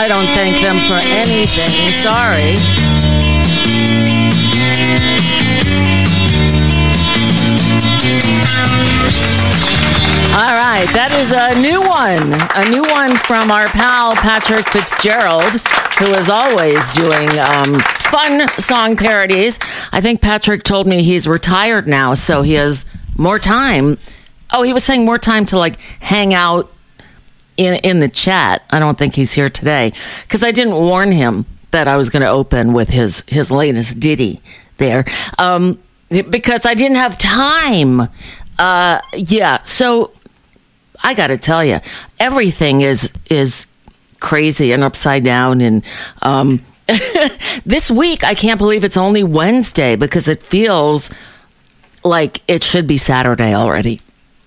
I don't thank them for anything. Sorry. All right, that is a new one from our pal Patrick Fitzgerald, who is always doing fun song parodies. I think Patrick told me he's retired now, so he has more time. Oh, he was saying more time to like hang out in the chat. I don't think he's here today because I didn't warn him that I was going to open with his latest ditty there because I didn't have time. Yeah, so I got to tell you, everything is crazy and upside down. And this week, I can't believe it's only Wednesday because it feels like it should be Saturday already.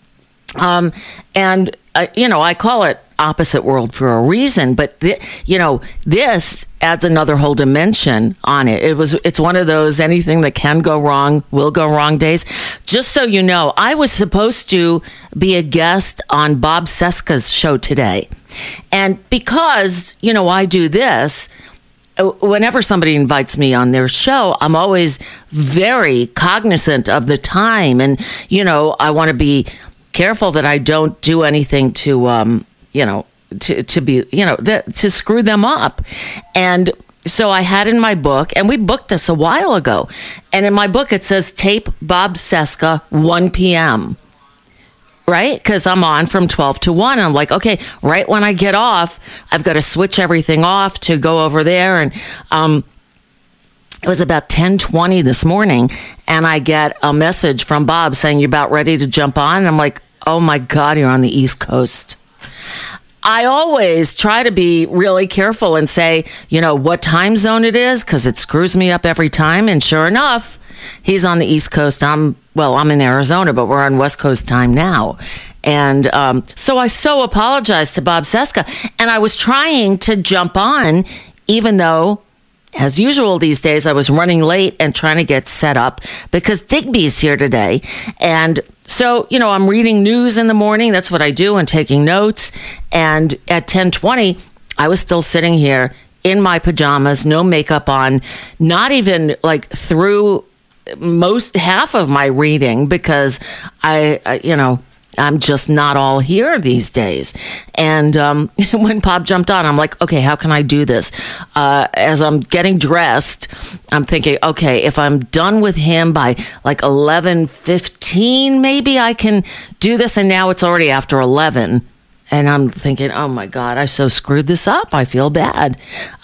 And I call it opposite world for a reason, but this adds another whole dimension on it. It's one of those anything that can go wrong will go wrong days. Just so you know, I was supposed to be a guest on Bob Cesca's show today. And because, I do this, whenever somebody invites me on their show, I'm always very cognizant of the time. And, I want to be careful that I don't do anything to, to screw them up. And so I had in my book, and we booked this a while ago. And in my book, it says tape Bob Cesca 1 p.m. Right? Because I'm on from 12 to 1. I'm like, okay, right when I get off, I've got to switch everything off to go over there. And it was about 10:20 this morning, and I get a message from Bob saying, you're about ready to jump on? And I'm like, oh my God, you're on the East Coast. I always try to be really careful and say, what time zone it is, because it screws me up every time. And sure enough, he's on the East Coast. I'm in Arizona, but we're on West Coast time now. And so I so apologize to Bob Cesca. And I was trying to jump on, even though, as usual these days, I was running late and trying to get set up because Digby's here today. And so, I'm reading news in the morning. That's what I do, and taking notes. And at 10:20, I was still sitting here in my pajamas, no makeup on, not even like through half of my reading because I'm just not all here these days. And when Bob jumped on, I'm like, okay, how can I do this? As I'm getting dressed, I'm thinking, okay, if I'm done with him by like 11:15, maybe I can do this. And now it's already after 11. And I'm thinking, oh my God, I so screwed this up. I feel bad.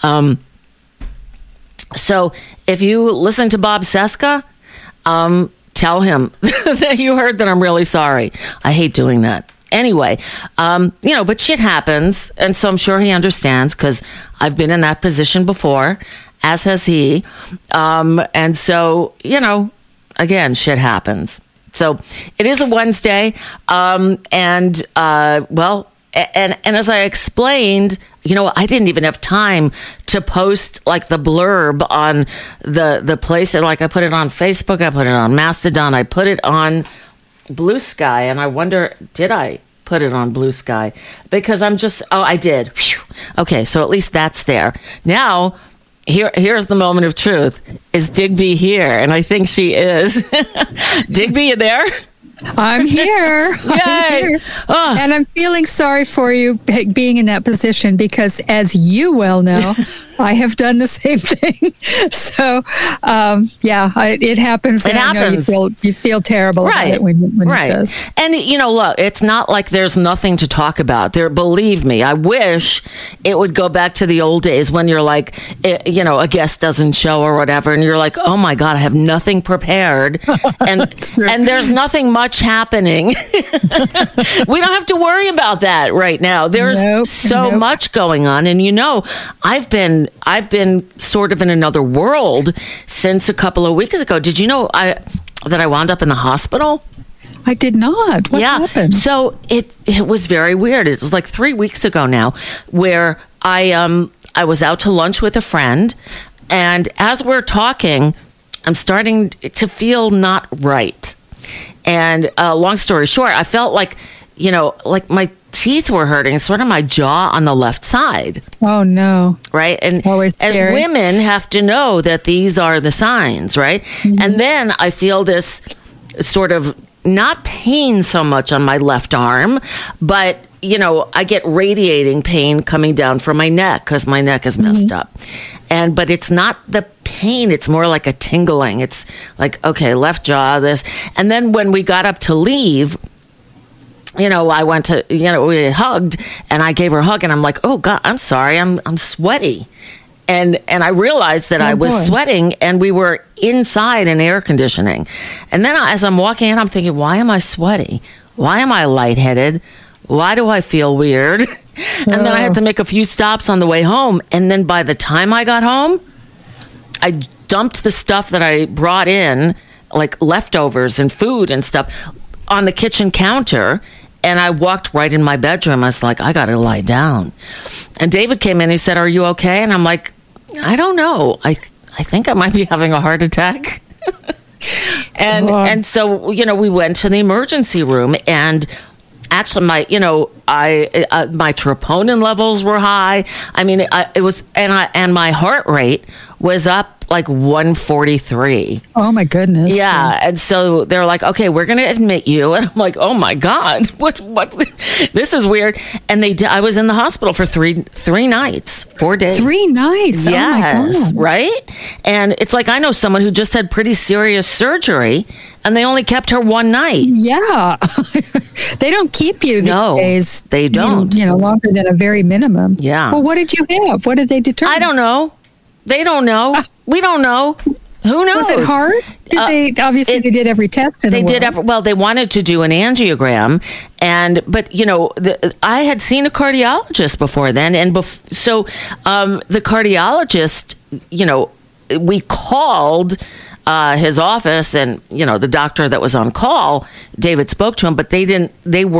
So if you listen to Bob Cesca, tell him that you heard that I'm really sorry. I hate doing that. Anyway, but shit happens. And so I'm sure he understands because I've been in that position before, as has he. And so, again, shit happens. So it is a Wednesday. And as I explained, I didn't even have time to post like the blurb on the place. And like I put it on Facebook, I put it on Mastodon, I put it on Blue Sky. And I wonder, did I put it on Blue Sky? Because I did. Whew. Okay, so at least that's there. Now, here's the moment of truth. Is Digby here? And I think she is. Digby, you there? I'm here. Yay! I'm here. Oh. And I'm feeling sorry for you being in that position because, as you well know, I have done the same thing. So, it happens. It happens. You feel terrible about it when it does. And, look, it's not like there's nothing to talk about. Believe me, I wish it would go back to the old days when you're like, a guest doesn't show or whatever. And you're like, oh my God, I have nothing prepared. And there's nothing much happening. We don't have to worry about that right now. There's so much going on. And, I've been sort of in another world since a couple of weeks ago. Did you know that I wound up in the hospital? I did not. What happened? So it was very weird. It was like 3 weeks ago now, where I was out to lunch with a friend, and as we're talking, I'm starting to feel not right. And long story short, I felt like, like my teeth were hurting, sort of my jaw on the left side. Oh, no. Right. Always scary. And women have to know that these are the signs. Right. Mm-hmm. And then I feel this sort of not pain so much on my left arm, but, you know, I get radiating pain coming down from my neck because my neck is messed up. But it's not the pain. It's more like a tingling. It's like, okay, left jaw, this. And then when we got up to leave, you know, I went to, you know, we hugged and I gave her a hug and I'm like, oh God, I'm sorry. I'm sweaty. And I realized that I was sweating and we were inside in air conditioning. And then as I'm walking in, I'm thinking, why am I sweaty? Why am I lightheaded? Why do I feel weird? And then I had to make a few stops on the way home. And then by the time I got home, I dumped the stuff that I brought in, like leftovers and food and stuff, on the kitchen counter. And I walked right in my bedroom. I was like, I got to lie down. And David came in. He said, are you okay? And I'm like, I don't know. I think I might be having a heart attack. And so, you know, we went to the emergency room and actually my troponin levels were high. I mean, it was, and my heart rate was up like 143. Oh my goodness. Yeah. And so they're like, okay, we're going to admit you. And I'm like, oh my God, what, this is weird. And I was in the hospital for three nights, 4 days. 3 nights. Yes, oh my God. Right. And it's like, I know someone who just had pretty serious surgery and they only kept her 1 night. Yeah. They don't keep you these days. They don't. You know, longer than a very minimum. Yeah. Well, what did you have? What did they determine? I don't know. They don't know. We don't know. Who knows? Was it hard? They did every test in the world. They wanted to do an angiogram, but you know, I had seen a cardiologist before then, and so the cardiologist, you know, we called his office, and you know, the doctor that was on call, David spoke to him, but they didn't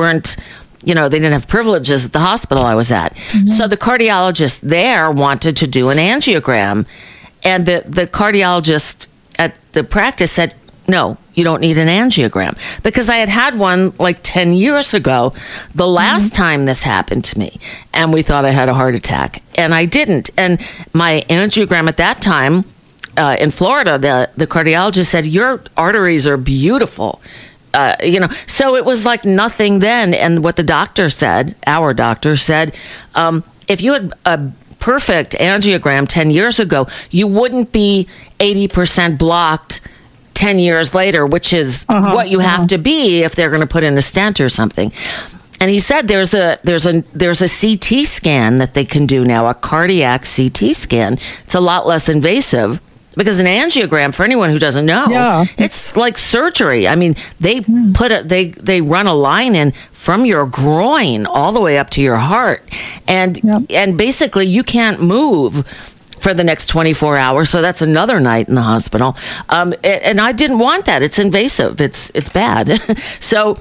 have privileges at the hospital I was at. Mm-hmm. So the cardiologist there wanted to do an angiogram. And the cardiologist at the practice said, no, you don't need an angiogram. Because I had one like 10 years ago, the last time this happened to me. And we thought I had a heart attack. And I didn't. And my angiogram at that time in Florida, the cardiologist said, your arteries are beautiful. You know, so it was like nothing then. And what the doctor said, our doctor said, if you had a perfect angiogram 10 years ago, you wouldn't be 80% blocked 10 years later, which is what you have to be if they're going to put in a stent or something. And he said there's a CT scan that they can do now, a cardiac CT scan. It's a lot less invasive. Because an angiogram, for anyone who doesn't know, it's like surgery. I mean, they they run a line in from your groin all the way up to your heart, and basically you can't move for the next 24 hours. So that's another night in the hospital. And I didn't want that. It's invasive. It's bad. So.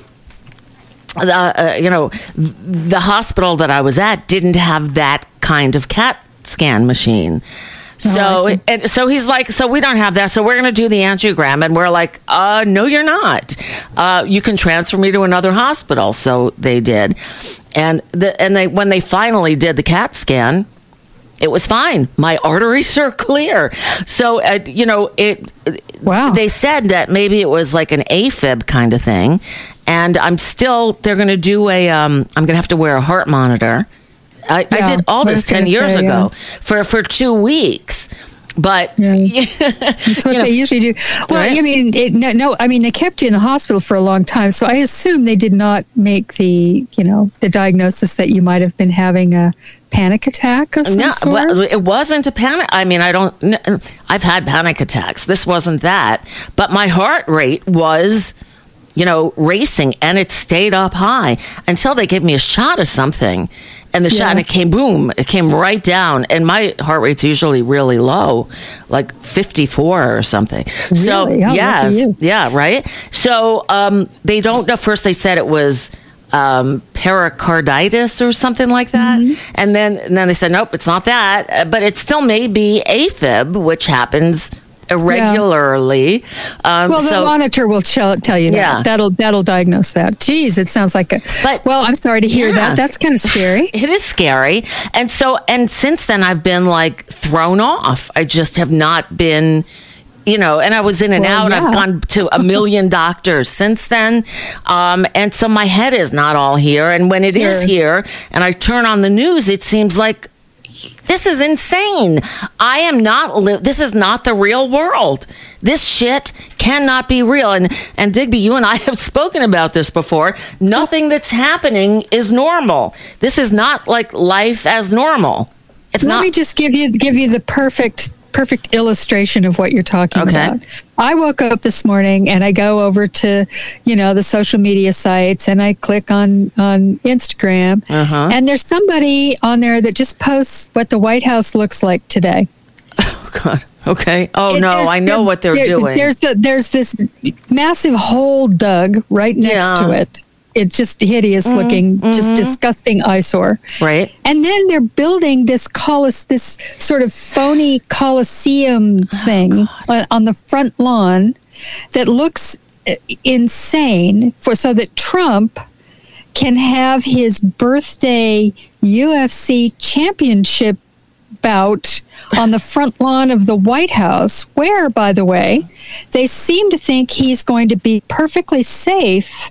The hospital that I was at didn't have that kind of CAT scan machine. So he's like, so we don't have that. So we're going to do the angiogram. And we're like, no, you're not. You can transfer me to another hospital. So they did. And when they finally did the CAT scan, it was fine. My arteries are clear. So, they said that maybe it was like an AFib kind of thing. And they're going to do I'm going to have to wear a heart monitor. I did all this 10 years ago for 2 weeks. But that's what they usually do. Well, right? I mean, they kept you in the hospital for a long time. So I assume they did not make the diagnosis that you might have been having a panic attack of some sort. Well, it wasn't a panic. I mean, I've had panic attacks. This wasn't that. But my heart rate was, racing, and it stayed up high until they gave me a shot of something. And the shot, and it came, boom, it came right down. And my heart rate's usually really low, like 54 or something. Really? So, yes. Yeah, right? So, they don't know. First, they said it was pericarditis or something like that. Mm-hmm. And then they said, nope, it's not that. But it still may be AFib, which happens irregularly. Well, the monitor will tell you that. That'll diagnose that. Geez, it sounds like well, I'm sorry to hear that. That's kind of scary. It is scary. And since then I've been like thrown off. I just have not been, and I was in and out. Yeah. I've gone to a million doctors since then. And so my head is not all here. And when it is here and I turn on the news, it seems like, this is insane. I am not, this is not the real world. This shit cannot be real. And Digby, you and I have spoken about this before. Nothing that's happening is normal. This is not like life as normal. Let me just give you the perfect illustration of what you're talking about. I woke up this morning and I go over to, the social media sites and I click on Instagram and there's somebody on there that just posts what the White House looks like today. Oh God. Okay. Oh no, I know what they're doing. There's this massive hole dug right next to it. It's just hideous looking, just disgusting eyesore. Right. And then they're building this sort of phony Coliseum thing on the front lawn that looks insane so that Trump can have his birthday UFC championship bout on the front lawn of the White House, where, by the way, they seem to think he's going to be perfectly safe.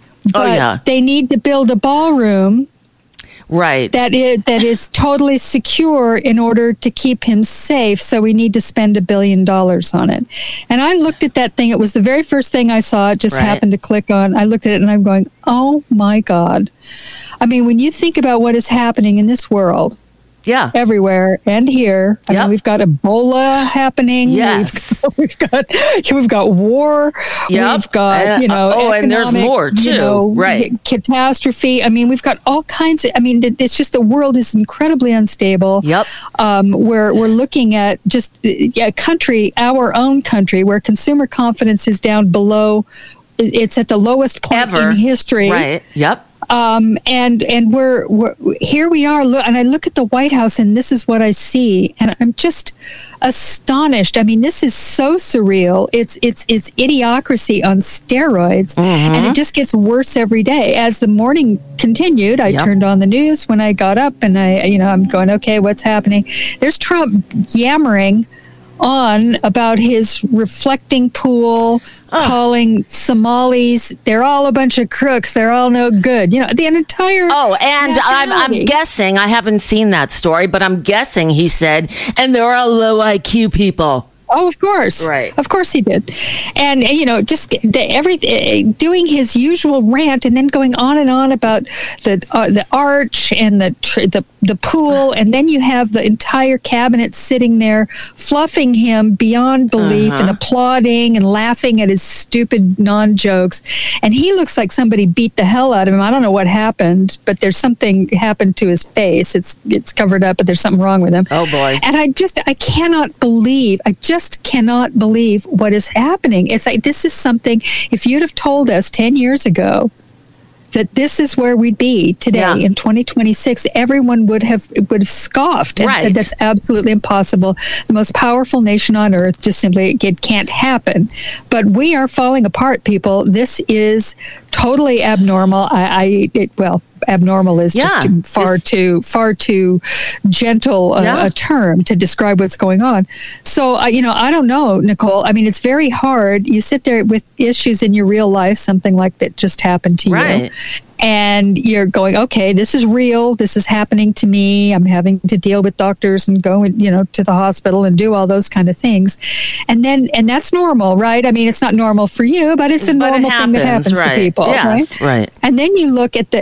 But they need to build a ballroom, right? That is totally secure in order to keep him safe. So we need to spend $1 billion on it. And I looked at that thing. It was the very first thing I saw. It just happened to click on. I looked at it and I'm going, oh my God! I mean, when you think about what is happening in this world. Yeah. Everywhere and here. I mean, we've got Ebola happening. Yes. We've got war. Yep. We've got, and there's more too. Right. Catastrophe. I mean, we've got all kinds of, it's just the world is incredibly unstable. Yep. We're looking at just our own country, where consumer confidence is down below. It's at the lowest point ever in history. Right. Yep. And we're here we are, and I look at the White House and this is what I see, and I'm just astonished. I mean, this is so surreal. It's idiocracy on steroids, and it just gets worse every day. As the morning continued, I turned on the news when I got up, and I'm going, okay, what's happening? There's Trump yammering on about his reflecting pool, calling Somalis, they're all a bunch of crooks, they're all no good. The entire and I'm guessing, I haven't seen that story, but I'm guessing he said, and they're all low IQ people. Oh, of course. Right. Of course he did. And, just doing his usual rant and then going on and on about the arch and the pool. And then you have the entire cabinet sitting there fluffing him beyond belief and applauding and laughing at his stupid non-jokes. And he looks like somebody beat the hell out of him. I don't know what happened, but there's something happened to his face. It's covered up, but there's something wrong with him. Oh, boy. And I cannot believe what is happening. It's like, this is something, if you'd have told us 10 years ago that this is where we'd be today in 2026, everyone would have scoffed and said that's absolutely impossible. The most powerful nation on earth, just simply, it can't happen. But we are falling apart, people. This is totally abnormal. Abnormal is just far too gentle a term to describe what's going on. So, I don't know, Nicole. I mean, it's very hard. You sit there with issues in your real life, something like that just happened to you. And you're going, okay, this is real. This is happening to me. I'm having to deal with doctors and go, to the hospital and do all those kind of things. And that's normal, right? I mean, it's not normal for you, but it's a normal thing that happens to people, right? And then you look at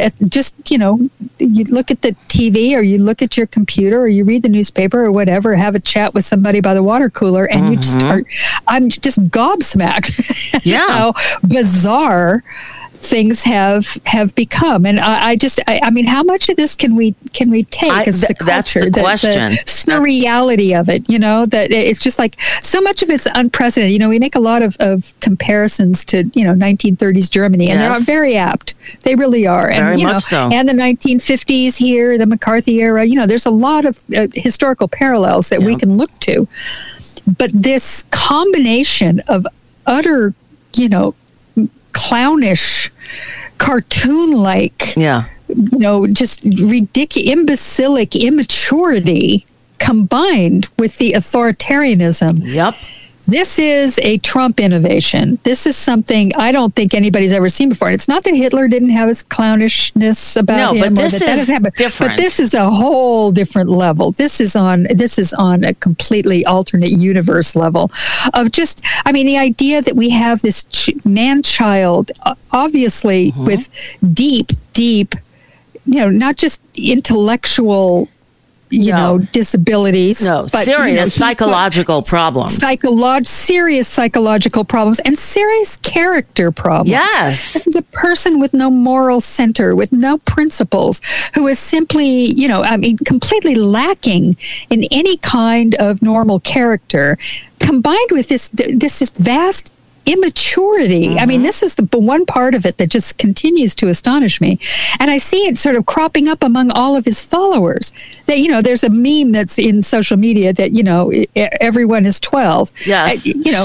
you look at the TV, or you look at your computer, or you read the newspaper or whatever, have a chat with somebody by the water cooler, and you just I'm just gobsmacked. How bizarre things have become. And I mean, how much of this can we take as the culture? That's the question. The surreality of it, that it's just like, so much of it's unprecedented. We make a lot of comparisons to, 1930s Germany, and they're very apt. They really are. And, very much so. And the 1950s here, the McCarthy era, there's a lot of historical parallels that we can look to. But this combination of utter, clownish, cartoon-like, just ridiculous, imbecilic immaturity combined with the authoritarianism. Yep. This is a Trump innovation. This is something I don't think anybody's ever seen before. And it's not that Hitler didn't have his clownishness about him, but this is different. But this is a whole different level. This is on a completely alternate universe level of just. I mean, the idea that we have this man-child, obviously with deep, not just intellectual. Disabilities. No, but, serious psychological problems. Serious psychological problems and serious character problems. Yes. This is a person with no moral center, with no principles, who is simply, completely lacking in any kind of normal character, combined with this vast immaturity. I mean, this is the one part of it that just continues to astonish me. And I see it sort of cropping up among all of his followers. That, there's a meme that's in social media that, everyone is 12. Yes.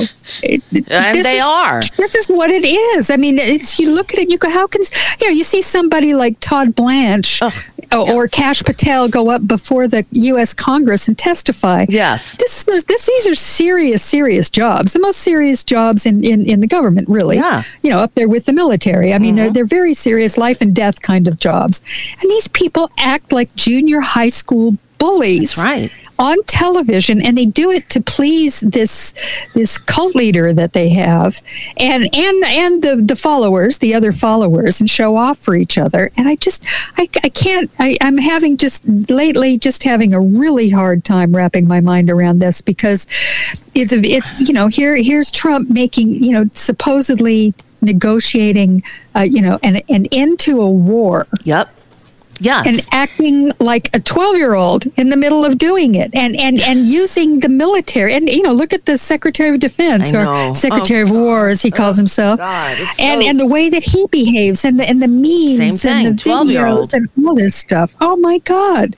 And they are. This is what it is. I mean, you look at it, you go, how can, you see somebody like Todd Blanche or Kash Patel go up before the U.S. Congress and testify. Yes. These are serious jobs, the most serious jobs in the government, really. Yeah. Up there with the military. I mean, they're very serious life and death kind of jobs. And these people act like junior high school bullies. That's right. On television, and they do it to please this cult leader that they have, and the followers, the other followers, and show off for each other. And I can't. I'm having just having a really hard time wrapping my mind around this, because here's Trump making supposedly negotiating an end to a war. Yep. Yes. And acting like a 12-year-old in the middle of doing it, and using the military. And, look at the Secretary of Defense or Secretary of War, as he calls himself. And the way that he behaves, and the memes and the videos and all this stuff. Oh, my God.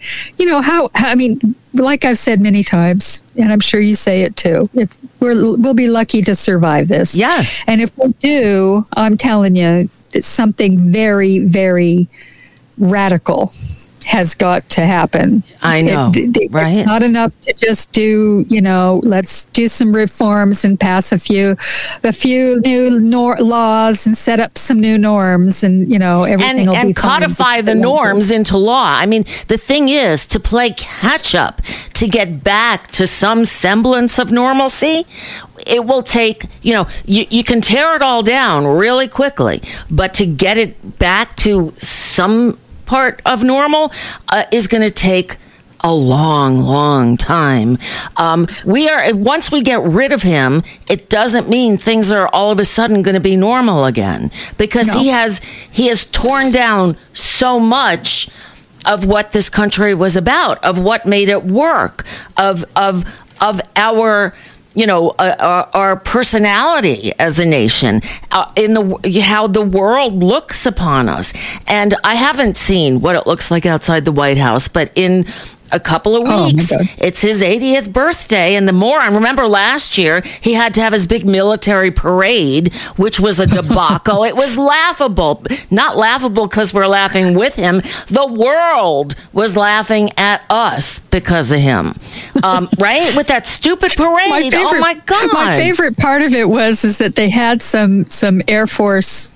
Like I've said many times, and I'm sure you say it too, if we'll be lucky to survive this. Yes. And if we do, I'm telling you, it's something very, very radical has got to happen. I know, right? It's not enough to just do, let's do some reforms and pass a few new laws and set up some new norms, and everything will be fine. And codify the norms into law. I mean, the thing is, to play catch up, to get back to some semblance of normalcy, it will take, you can tear it all down really quickly, but to get it back to some part of normal is going to take a long time. Once we get rid of him, it doesn't mean things are all of a sudden going to be normal again, because he has torn down so much of what this country was about, of what made it work, of our our personality as a nation, how the world looks upon us. And I haven't seen what it looks like outside the White House, but in a couple of weeks, it's his 80th birthday. And I remember last year, he had to have his big military parade, which was a debacle. It was laughable. Not laughable because we're laughing with him. The world was laughing at us because of him. Right? With that stupid parade. Oh my God. My favorite part of it was that they had some Air Force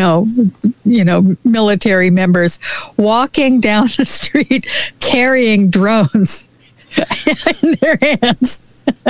military members walking down the street carrying drones in their hands.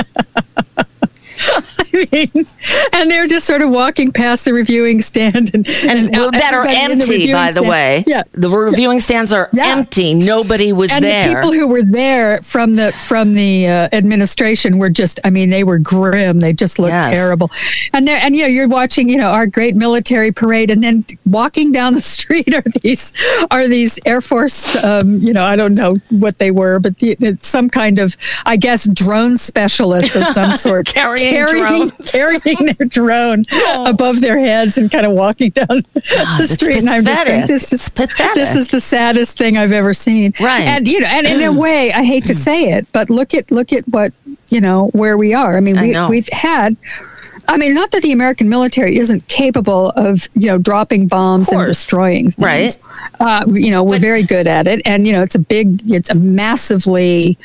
And they're just sort of walking past the reviewing stand and that are empty, by the way. Yeah. The reviewing stands are empty. Nobody was there. And the people who were there from the administration were just, they were grim. They just looked terrible. And you're watching, our great military parade, and then walking down the street are these Air Force, I don't know what they were, but some kind of, I guess, drone specialists of some sort. carrying their drone above their heads and kind of walking down the street. And I'm just going, this is the saddest thing I've ever seen. Right. And and in a way, I hate to say it, but look at what where we are. I mean, we've had. I mean, not that the American military isn't capable of, dropping bombs and destroying things. Right. We're very good at it. And, it's a massively,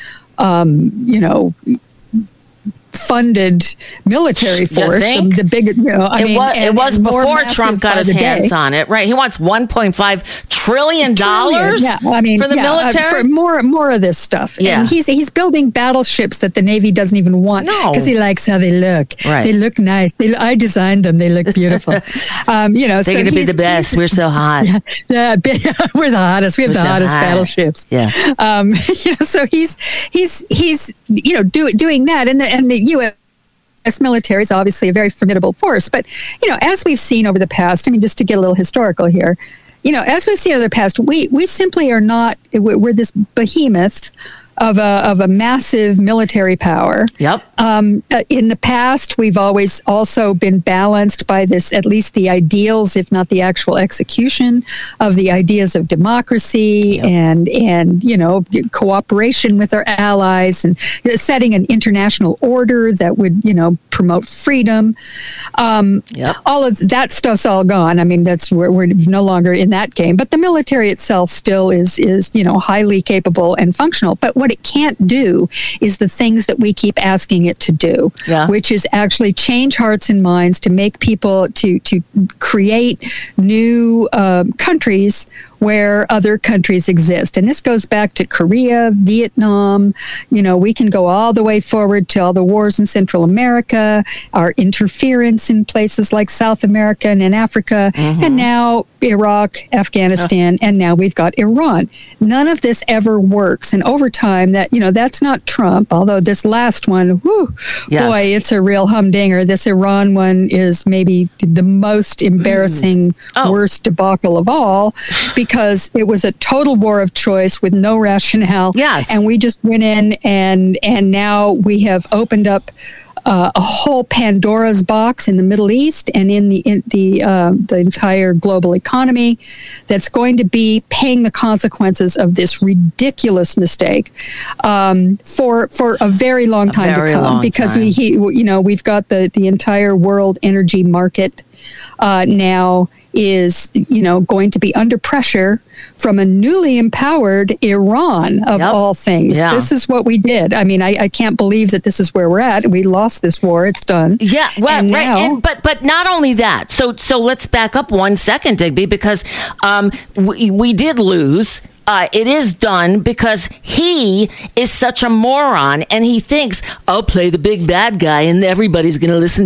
funded military force. The big, it was before Trump got his hands on it, right? He wants $1.5 trillion for the military. For more of this stuff. Yeah. And he's building battleships that the Navy doesn't even want because he likes how they look. Right. They look nice. I designed them. They look beautiful. They're going to be the best. We're so hot. Yeah, we're the hottest. We have the hottest battleships. Yeah. So he's doing that, and the U.S. military is obviously a very formidable force. But, as we've seen over the past, just to get a little historical here, as we've seen over the past, we simply are not, we're this behemoth of a massive military power. Yep. In the past, we've always also been balanced by this, at least the ideals, if not the actual execution of the ideas of democracy and cooperation with our allies and setting an international order that would, promote freedom. All of that stuff's all gone. I mean, that's where we're no longer in that game, but the military itself still is highly capable and functional. But what it can't do is the things that we keep asking it to do, which is actually change hearts and minds, to make people, to create new countries where other countries exist. And this goes back to Korea, Vietnam. We can go all the way forward to all the wars in Central America, our interference in places like South America and in Africa, and now Iraq, Afghanistan, and now we've got Iran. None of this ever works. And over time, that's not Trump, although this last one, boy, it's a real humdinger. This Iran one is maybe the most embarrassing, worst debacle of all, because it was a total war of choice with no rationale. Yes. And we just went in and now we have opened up a whole Pandora's box in the Middle East and in the entire global economy that's going to be paying the consequences of this ridiculous mistake for a very long time to come, because we've got the entire world energy market now is going to be under pressure from a newly empowered Iran of all things. Yeah. This is what we did. I mean, I can't believe that this is where we're at. We lost this war. It's done. Yeah, well, and right. But not only that. So let's back up 1 second, Digby, because we did lose. It is done because he is such a moron, and he thinks, I'll play the big bad guy and everybody's going to listen